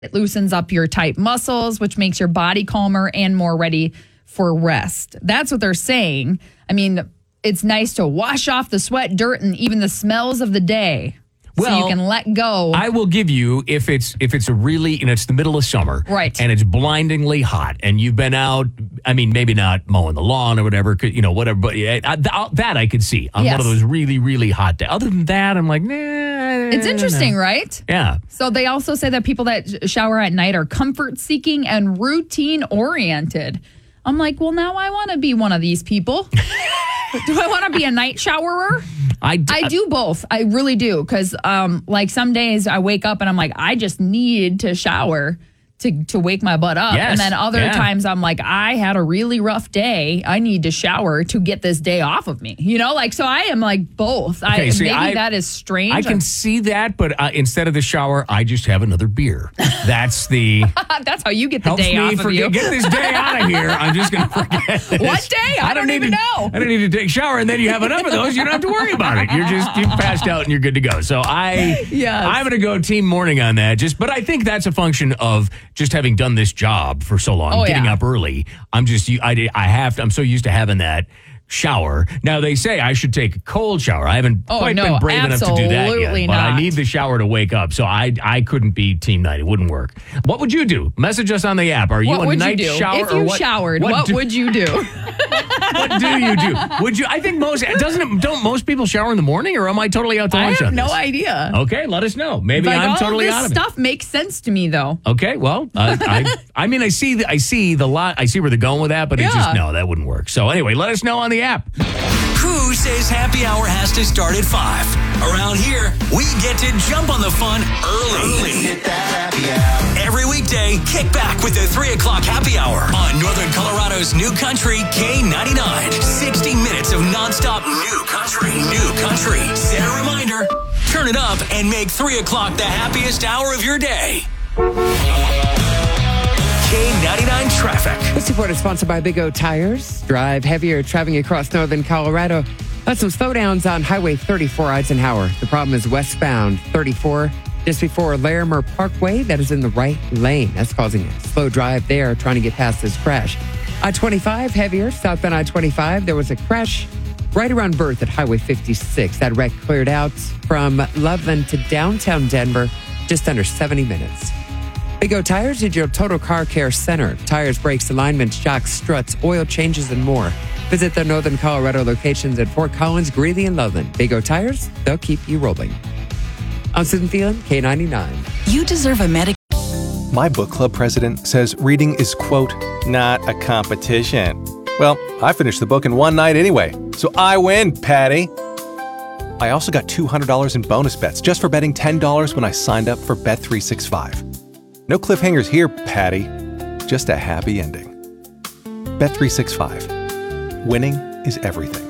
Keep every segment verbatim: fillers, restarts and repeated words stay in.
It loosens up your tight muscles, which makes your body calmer and more ready for rest. That's what they're saying. I mean, it's nice to wash off the sweat, dirt, and even the smells of the day. Well, so you can let go. I will give you, if it's if it's a really, you know, it's the middle of summer. Right. And it's blindingly hot. And you've been out, I mean, maybe not mowing the lawn or whatever, you know, whatever. But uh, that I could see on yes. one of those really, really hot days. Other than that, I'm like, nah. It's interesting, right? Yeah. So they also say that people that shower at night are comfort-seeking and routine-oriented. I'm like, well, now I want to be one of these people. Do I want to be a night showerer? I, d- I do both. I really do. Because, um, like, some days I wake up and I'm like, I just need to shower to, to wake my butt up. Yes, and then other yeah. times I'm like, I had a really rough day. I need to shower to get this day off of me. You know, like, so I am like both. Okay, I, see, maybe I, that is strange. I can I'm, see that, but uh, instead of the shower, I just have another beer. That's the... That's how you get the helps day me off of forget, you. Get this day out of here. I'm just going to forget this. What day? I, I don't, don't even to, know. I don't need to take a shower, and then you have enough of those. You don't have to worry about it. You're just you passed out and you're good to go. So I, yes. I'm going to go team morning on that. Just, but I think that's a function of just having done this job for so long, oh, getting yeah. up early. I'm just, I, I have, to, I'm so used to having that shower. Now they say I should take a cold shower. I haven't oh, quite no, been brave enough to do that yet, but not. I need the shower to wake up. So I I couldn't be team night. It wouldn't work. What would you do? Message us on the app. Are you what a would night you do? shower? If you or what, showered, what, what do, would you do? What do you do? Would you? I think most doesn't it, don't most people shower in the morning, or am I totally out to I lunch have on no this? idea. Okay, let us know. Maybe like, I'm all totally of this out of stuff it. Makes sense to me though. Okay, well, uh, I I mean I see the, I see the lot. I see where they're going with that, but yeah. it just no, that wouldn't work. So anyway, let us know on the app. Who says happy hour has to start at five? Around here, we get to jump on the fun early. Hit that happy hour. Every weekday, kick back with the three o'clock happy hour on Northern Colorado's New Country K ninety-nine. sixty minutes of nonstop new country, new country. Set a reminder, turn it up, and make three o'clock the happiest hour of your day. K ninety-nine traffic. This report is sponsored by Big O Tires. Drive heavier traveling across northern Colorado. Got some slowdowns on Highway thirty-four Eisenhower. The problem is westbound thirty-four, just before Larimer Parkway. That is in the right lane. That's causing a slow drive there, trying to get past this crash. I twenty-five heavier, southbound I twenty-five. There was a crash right around Berth at Highway fifty-six. That wreck cleared out from Loveland to downtown Denver, just under seventy minutes. Big O Tires is your total car care center. Tires, brakes, alignments, shocks, struts, oil changes, and more. Visit their Northern Colorado locations at Fort Collins, Greeley, and Loveland. Big O Tires, they'll keep you rolling. I'm Susan Thielen, K ninety-nine. You deserve a medic. My book club president says reading is, quote, not a competition. Well, I finished the book in one night anyway, so I win, Patty. I also got two hundred dollars in bonus bets just for betting ten dollars when I signed up for Bet three sixty-five. No cliffhangers here, Patty. Just a happy ending. Bet three sixty-five. Winning is everything.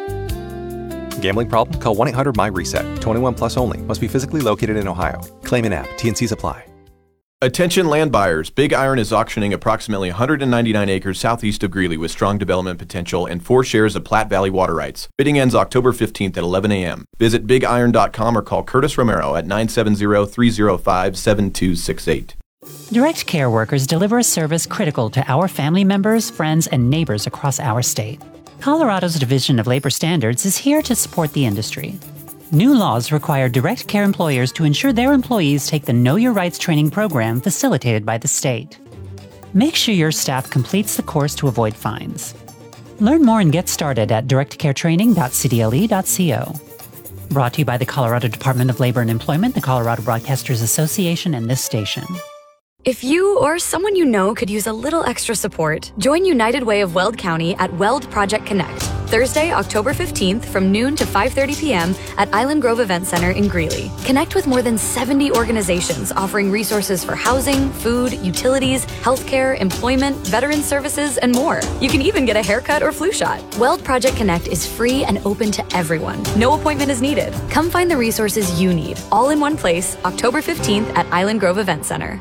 Gambling problem? Call one eight hundred M Y reset. twenty-one plus only. Must be physically located in Ohio. Claim in app. T N Cs apply. Attention land buyers. Big Iron is auctioning approximately one hundred ninety-nine acres southeast of Greeley with strong development potential and four shares of Platte Valley water rights. Bidding ends October fifteenth at eleven a.m. Visit big iron dot com or call Curtis Romero at nine seven zero, three zero five, seven two six eight. Direct Care workers deliver a service critical to our family members, friends, and neighbors across our state. Colorado's Division of Labor Standards is here to support the industry. New laws require Direct Care employers to ensure their employees take the Know Your Rights training program facilitated by the state. Make sure your staff completes the course to avoid fines. Learn more and get started at direct care training dot c d l e dot co. Brought to you by the Colorado Department of Labor and Employment, the Colorado Broadcasters Association, and this station. If you or someone you know could use a little extra support, join United Way of Weld County at Weld Project Connect, Thursday, October fifteenth from noon to five thirty p.m. at Island Grove Event Center in Greeley. Connect with more than seventy organizations offering resources for housing, food, utilities, healthcare, employment, veteran services, and more. You can even get a haircut or flu shot. Weld Project Connect is free and open to everyone. No appointment is needed. Come find the resources you need, all in one place, October fifteenth at Island Grove Event Center.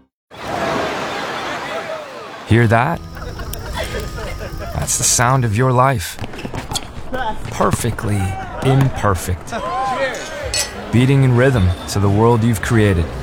Hear that? That's the sound of your life. Perfectly imperfect. Beating in rhythm to the world you've created.